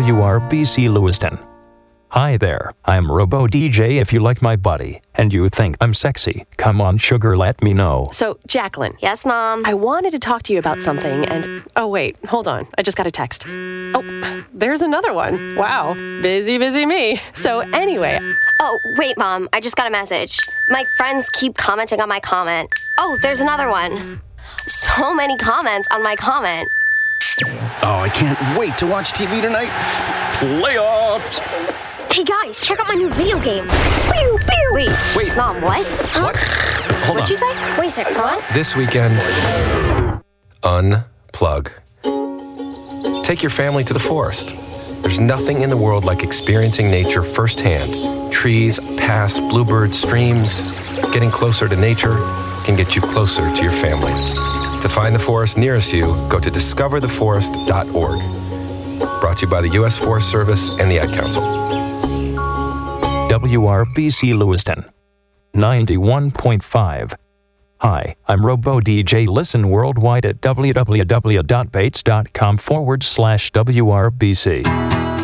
WRBC Lewiston. Hi there, I'm Robo DJ. If you like my body and you think I'm sexy, come on sugar, let me know. So, Jacqueline. Yes, Mom? I wanted to talk to you about something and... Oh, wait, hold on. I just got a text. Oh, there's another one. Wow, busy me. So anyway... Oh, wait, Mom. I just got a message. My friends keep commenting on my comment. Oh, there's another one. So many comments on my comment. Oh, I can't wait to watch TV tonight. Playoffs! Hey guys, check out my new video game. Pew, pew. Wait, Mom, what? Huh? What? Hold What'd on. you say? Wait a second, what? This weekend, unplug. Take your family to the forest. There's nothing in the world like experiencing nature firsthand. Trees, paths, bluebirds, streams. Getting closer to nature can get you closer to your family. To find the forest nearest you, go to discovertheforest.org. Brought to you by the U.S. Forest Service and the Ad Council. WRBC Lewiston 91.5. Hi, I'm Robo DJ. Listen worldwide at www.bates.com/WRBC.